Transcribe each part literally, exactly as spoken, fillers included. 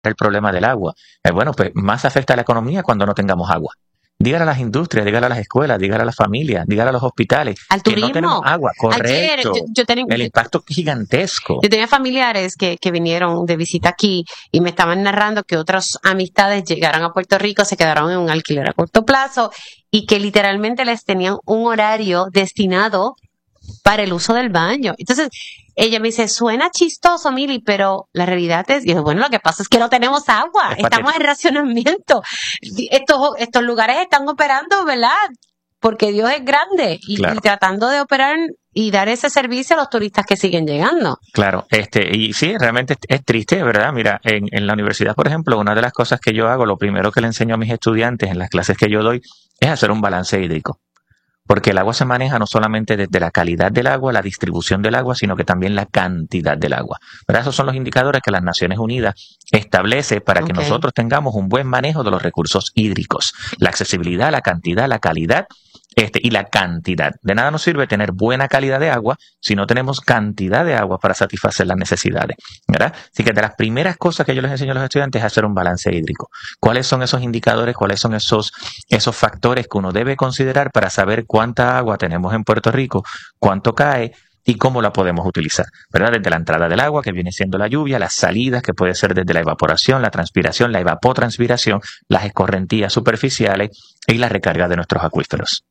el problema del agua. Eh, bueno, pues más afecta a la economía cuando no tengamos agua. Dígale a las industrias, dígale a las escuelas, dígale a las familias, dígale a los hospitales al que turismo. no tenemos agua. Correcto. Ayer, yo, yo tenía, el impacto gigantesco. Yo tenía familiares que, que vinieron de visita aquí y me estaban narrando que otras amistades llegaron a Puerto Rico, se quedaron en un alquiler a corto plazo y que literalmente les tenían un horario destinado para el uso del baño. Entonces, ella me dice, suena chistoso, Mili, pero la realidad es, y yo, bueno, lo que pasa es que no tenemos agua, Es estamos en racionamiento. Estos, estos lugares están operando, ¿verdad? Porque Dios es grande y, Claro. y tratando de operar y dar ese servicio a los turistas que siguen llegando. Claro, este, y sí, realmente es triste, ¿verdad? Mira, en, en la universidad, por ejemplo, una de las cosas que yo hago, lo primero que le enseño a mis estudiantes en las clases que yo doy, es hacer un balance hídrico. Porque el agua se maneja no solamente desde la calidad del agua, la distribución del agua, sino que también la cantidad del agua. ¿Verdad? Esos son los indicadores que las Naciones Unidas establece para que Okay. nosotros tengamos un buen manejo de los recursos hídricos. La accesibilidad, la cantidad, la calidad este, y la cantidad. De nada nos sirve tener buena calidad de agua si no tenemos cantidad de agua para satisfacer las necesidades. ¿Verdad? Así que de las primeras cosas que yo les enseño a los estudiantes es hacer un balance hídrico. ¿Cuáles son esos indicadores? ¿Cuáles son esos, esos factores que uno debe considerar para saber cuánta agua tenemos en Puerto Rico, cuánto cae y cómo la podemos utilizar? ¿Verdad? Desde la entrada del agua, que viene siendo la lluvia, las salidas, que puede ser desde la evaporación, la transpiración, la evapotranspiración, las escorrentías superficiales y la recarga de nuestros acuíferos.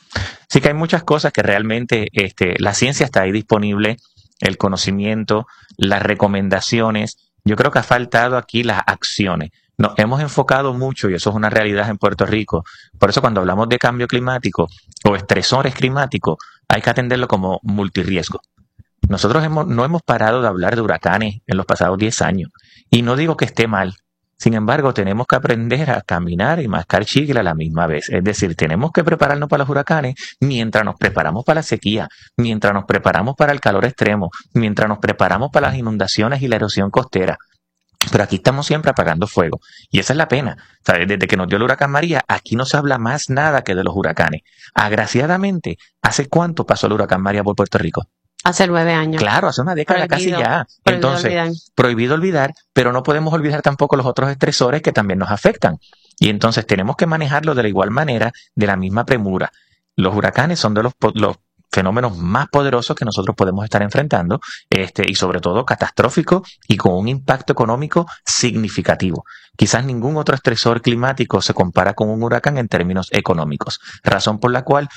Así que hay muchas cosas que realmente este, la ciencia está ahí disponible, el conocimiento, las recomendaciones. Yo creo que ha faltado aquí las acciones. Nos hemos enfocado mucho, y eso es una realidad en Puerto Rico. Por eso cuando hablamos de cambio climático o estresores climáticos, hay que atenderlo como multirriesgo. Nosotros hemos, no hemos parado de hablar de huracanes en los pasados diez años. Y no digo que esté mal. Sin embargo, tenemos que aprender a caminar y mascar chicle a la misma vez. Es decir, tenemos que prepararnos para los huracanes mientras nos preparamos para la sequía, mientras nos preparamos para el calor extremo, mientras nos preparamos para las inundaciones y la erosión costera. Pero aquí estamos siempre apagando fuego. Y esa es la pena. ¿Sabes? Desde que nos dio el huracán María, aquí no se habla más nada que de los huracanes. Agraciadamente, ¿hace cuánto pasó el huracán María por Puerto Rico? Hace nueve años. Claro, hace una década Prohibido. casi ya. Prohibido Entonces, olvidar. prohibido olvidar, pero no podemos olvidar tampoco los otros estresores que también nos afectan. Y entonces tenemos que manejarlo de la igual manera, de la misma premura. Los huracanes son de los, los fenómenos más poderosos que nosotros podemos estar enfrentando, este, y sobre todo catastróficos y con un impacto económico significativo. Quizás ningún otro estresor climático se compara con un huracán en términos económicos, razón por la cual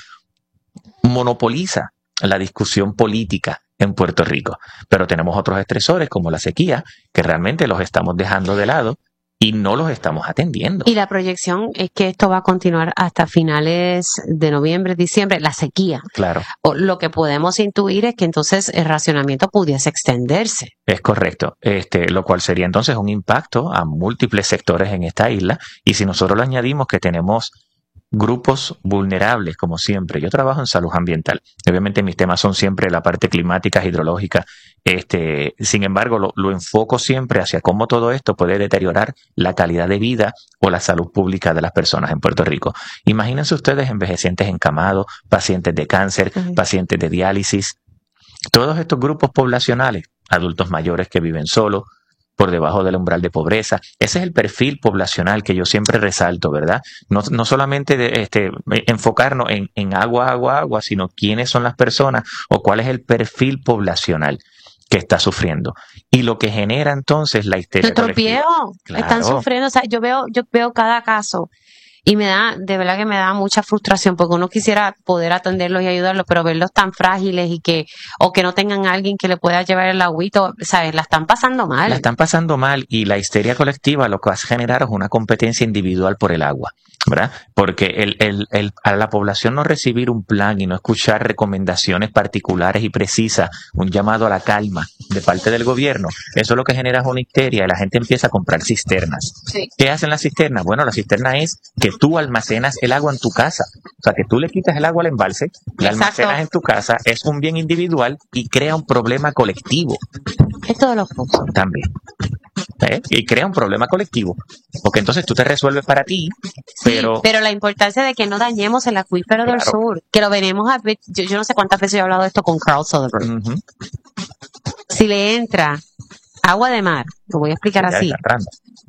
monopoliza la discusión política en Puerto Rico. Pero tenemos otros estresores como la sequía, que realmente los estamos dejando de lado y no los estamos atendiendo. Y la proyección es que esto va a continuar hasta finales de noviembre, diciembre, la sequía. Claro. O lo que podemos intuir es que entonces el racionamiento pudiese extenderse. Es correcto, este, lo cual sería entonces un impacto a múltiples sectores en esta isla. Y si nosotros le añadimos que tenemos grupos vulnerables, como siempre. Yo trabajo en salud ambiental. Obviamente mis temas son siempre la parte climática, hidrológica. Este, sin embargo, lo, lo enfoco siempre hacia cómo todo esto puede deteriorar la calidad de vida o la salud pública de las personas en Puerto Rico. Imagínense ustedes envejecientes encamados, pacientes de cáncer, uh-huh. pacientes de diálisis. Todos estos grupos poblacionales, adultos mayores que viven solos, por debajo del umbral de pobreza. Ese es el perfil poblacional que yo siempre resalto, ¿verdad? No, no solamente de, este, enfocarnos en, en agua, agua, agua, sino quiénes son las personas o cuál es el perfil poblacional que está sufriendo. Y lo que genera entonces la histeria Nuestros colectiva. viejos claro. están sufriendo. O sea, yo veo, yo veo cada caso y me da, de verdad que me da mucha frustración porque uno quisiera poder atenderlos y ayudarlos, pero verlos tan frágiles y que, o que no tengan a alguien que le pueda llevar el agüito, ¿sabes? La están pasando mal. La están pasando mal y la histeria colectiva lo que va a generar es una competencia individual por el agua, ¿verdad? Porque el, el, el, a la población no recibir un plan y no escuchar recomendaciones particulares y precisas, un llamado a la calma de parte del gobierno, eso lo que genera es una histeria y la gente empieza a comprar cisternas. Sí. ¿Qué hacen las cisternas? Bueno, la cisterna es que tú almacenas el agua en tu casa. O sea, que tú le quitas el agua al embalse, la almacenas en tu casa, es un bien individual y crea un problema colectivo. Esto de los pozos. También. ¿Eh? Y crea un problema colectivo. Porque entonces tú te resuelves para ti, pero... Sí, pero la importancia de que no dañemos el acuífero claro. del sur, que lo venimos a ver, yo, yo no sé cuántas veces yo he hablado de esto con Carl Soderbergh. Uh-huh. Si le entra agua de mar, lo voy a explicar sí, así,